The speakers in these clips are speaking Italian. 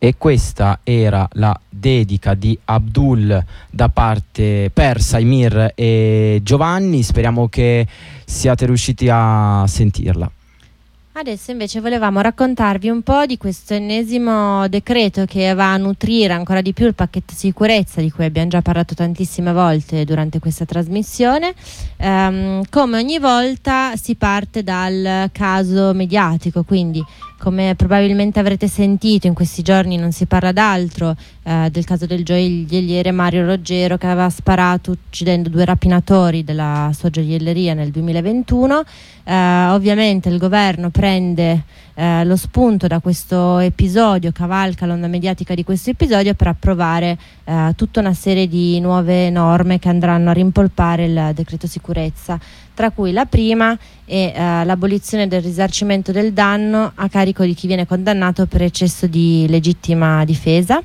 E questa era la dedica di Abdul da parte per Saimir e Giovanni. Speriamo che siate riusciti a sentirla. Adesso invece volevamo raccontarvi un po' di questo ennesimo decreto che va a nutrire ancora di più il pacchetto sicurezza, di cui abbiamo già parlato tantissime volte durante questa trasmissione. Come ogni volta si parte dal caso mediatico, quindi come probabilmente avrete sentito in questi giorni non si parla d'altro del caso del gioielliere Mario Roggero, che aveva sparato uccidendo 2 rapinatori della sua gioielleria nel 2021. Ovviamente il governo prende lo spunto da questo episodio, cavalca l'onda mediatica di questo episodio per approvare tutta una serie di nuove norme che andranno a rimpolpare il decreto sicurezza, tra cui la prima è l'abolizione del risarcimento del danno a carico di chi viene condannato per eccesso di legittima difesa.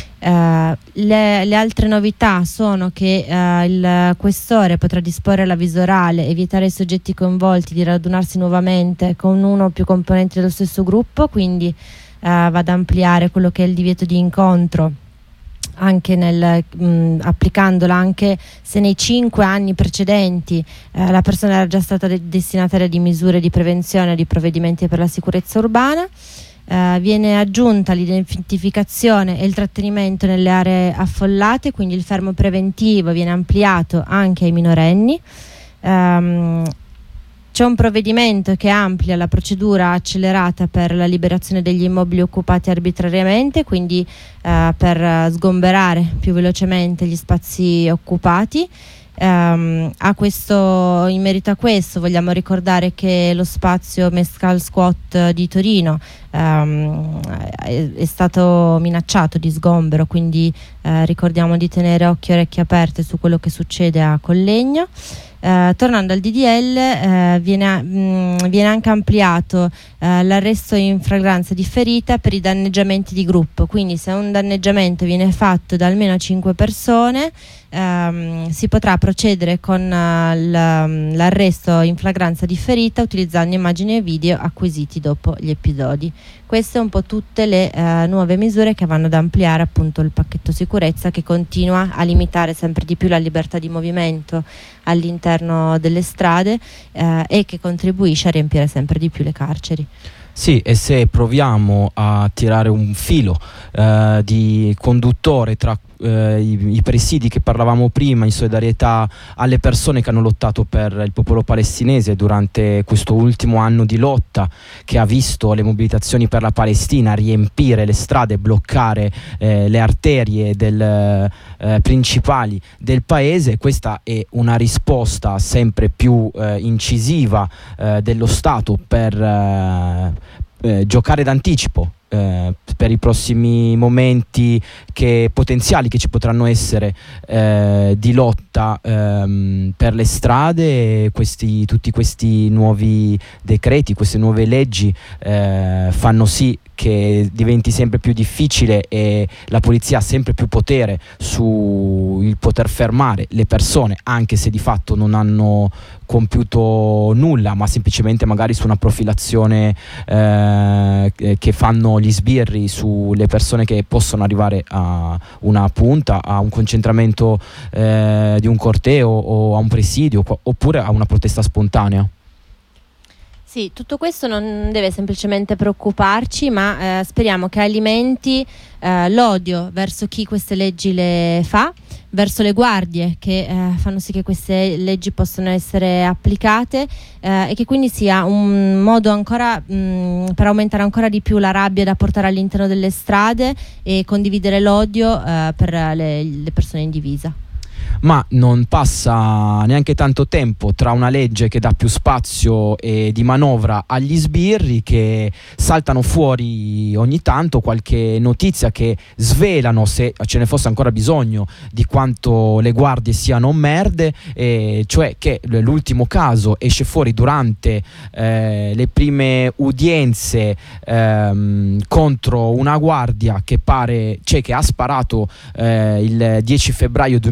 Le altre novità sono che il questore potrà disporre l'avviso orale e vietare ai soggetti coinvolti di radunarsi nuovamente con uno o più componenti dello stesso gruppo, quindi va ad ampliare quello che è il divieto di incontro, anche applicandola anche se nei 5 anni precedenti la persona era già stata destinataria di misure di prevenzione o di provvedimenti per la sicurezza urbana. Viene aggiunta l'identificazione e il trattenimento nelle aree affollate, quindi il fermo preventivo viene ampliato anche ai minorenni. C'è un provvedimento che amplia la procedura accelerata per la liberazione degli immobili occupati arbitrariamente, quindi per sgomberare più velocemente gli spazi occupati. In merito a questo vogliamo ricordare che lo spazio Mescal Squat di Torino è stato minacciato di sgombero, quindi ricordiamo di tenere occhio e orecchie aperte su quello che succede a Collegno. Tornando al DDL, viene anche ampliato l'arresto in flagranza differita per i danneggiamenti di gruppo, quindi se un danneggiamento viene fatto da almeno 5 persone si potrà procedere con l'arresto in flagranza differita utilizzando immagini e video acquisiti dopo gli episodi. Queste un po' tutte le nuove misure che vanno ad ampliare appunto il pacchetto sicurezza, che continua a limitare sempre di più la libertà di movimento all'interno delle strade e che contribuisce a riempire sempre di più le carceri. Sì, e se proviamo a tirare un filo di conduttore tra i presidi che parlavamo prima, in solidarietà alle persone che hanno lottato per il popolo palestinese durante questo ultimo anno di lotta, che ha visto le mobilitazioni per la Palestina riempire le strade, bloccare le arterie principali del paese. Questa è una risposta sempre più incisiva dello Stato per giocare d'anticipo per i prossimi momenti potenziali che ci potranno essere di lotta per le strade. Tutti questi nuovi decreti, queste nuove leggi fanno sì che diventi sempre più difficile e la polizia ha sempre più potere sul poter fermare le persone, anche se di fatto non hanno compiuto nulla, ma semplicemente magari su una profilazione che fanno gli sbirri sulle persone che possono arrivare a una punta, a un concentramento di un corteo o a un presidio oppure a una protesta spontanea. Sì, tutto questo non deve semplicemente preoccuparci, ma speriamo che alimenti l'odio verso chi queste leggi le fa, verso le guardie che fanno sì che queste leggi possano essere applicate e che quindi sia un modo ancora per aumentare ancora di più la rabbia da portare all'interno delle strade e condividere l'odio per le persone in divisa. Ma non passa neanche tanto tempo tra una legge che dà più spazio e di manovra agli sbirri, che saltano fuori ogni tanto qualche notizia che svelano, se ce ne fosse ancora bisogno, di quanto le guardie siano merde, cioè che l'ultimo caso esce fuori durante le prime udienze contro una guardia che ha sparato il 10 febbraio 2023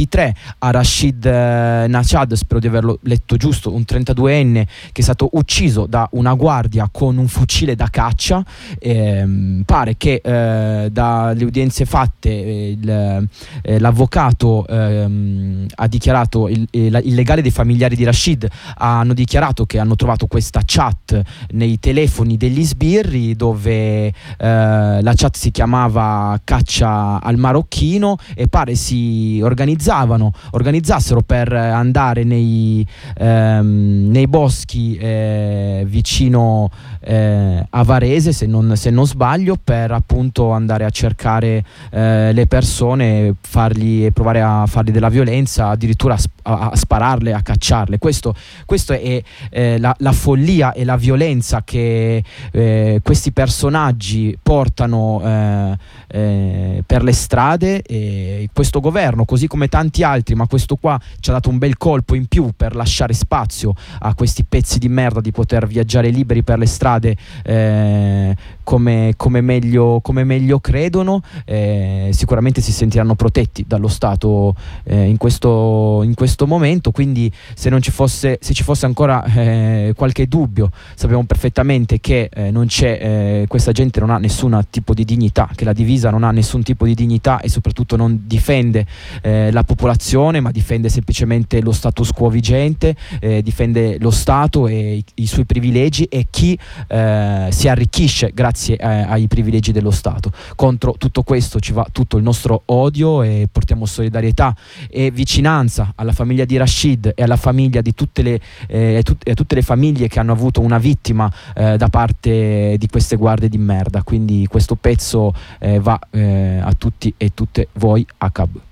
2023 a Rashid Nachad, spero di averlo letto giusto, un 32enne che è stato ucciso da una guardia con un fucile da caccia. Pare che dalle udienze fatte l'avvocato ha dichiarato, il legale dei familiari di Rashid hanno dichiarato che hanno trovato questa chat nei telefoni degli sbirri, dove la chat si chiamava Caccia al marocchino, e pare si organizzassero per andare nei boschi vicino a Varese, se non sbaglio, per appunto andare a cercare le persone, provare a fargli della violenza, addirittura a spararle, a cacciarle. Questo è la follia e la violenza che questi personaggi portano per le strade, e questo governo, così come tanti altri, ma questo qua ci ha dato un bel colpo in più per lasciare spazio a questi pezzi di merda di poter viaggiare liberi per le strade come meglio credono. Sicuramente si sentiranno protetti dallo Stato in questo momento, quindi se ci fosse ancora qualche dubbio, sappiamo perfettamente che questa gente non ha nessun tipo di dignità, che la divisa non ha nessun tipo di dignità, e soprattutto non difende la popolazione, ma difende semplicemente lo status quo vigente, difende lo Stato e i suoi privilegi, e chi si arricchisce grazie ai privilegi dello Stato. Contro tutto questo ci va tutto il nostro odio, e portiamo solidarietà e vicinanza alla famiglia di Rashid e alla famiglia di tutte le famiglie che hanno avuto una vittima da parte di queste guardie di merda. Quindi questo pezzo va a tutti e tutte voi, ACAB.